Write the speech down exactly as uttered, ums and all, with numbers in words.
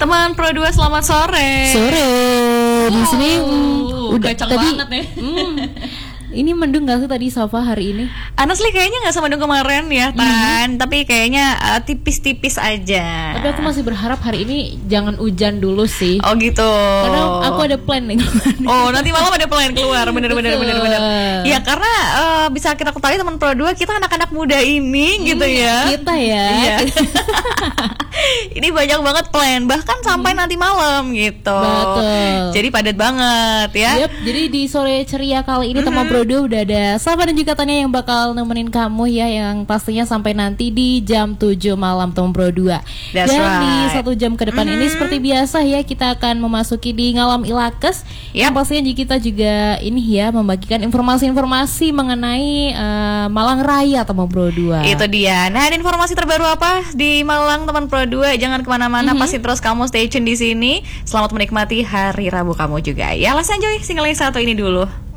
Teman Pro dua selamat sore. Sore. Di sini Uh, udah kacang tadi. banget nih. mm, ini mendung gak sih tadi Safa hari ini? Honestly kayaknya nggak semendung kemarin ya Tan, tapi kayaknya uh, tipis-tipis aja. Tapi aku masih berharap hari ini jangan hujan dulu sih. Oh gitu. Karena aku ada plan nih. Oh nanti malam ada plan keluar, bener-bener Betul. bener-bener. Ya karena uh, bisa kita ketahui teman Pro dua kita anak-anak muda ini gitu ya. Kita ya. Iya. Ini banyak banget plan, bahkan sampai nanti malam gitu. Betul. Jadi padat banget ya. Yep, jadi di sore ceria kali ini teman Pro dua udah ada Safa dan juga Tania yang bakal nemenin kamu ya, yang pastinya sampai nanti di jam tujuh malam teman Pro dua. That's Dan right. di satu jam ke depan ini Mhm. seperti biasa ya, kita akan memasuki di Ngalam Ilakes. Yang Yap. pastinya kita juga ini ya membagikan informasi-informasi mengenai eh, Malang Raya teman Pro dua. Itu dia. Nah, ada informasi terbaru apa di Malang teman Pro dua? Jangan kemana-mana, pasti terus kamu stay tune di sini. Selamat menikmati hari Rabu kamu juga ya. Let's enjoy single yang satu ini dulu.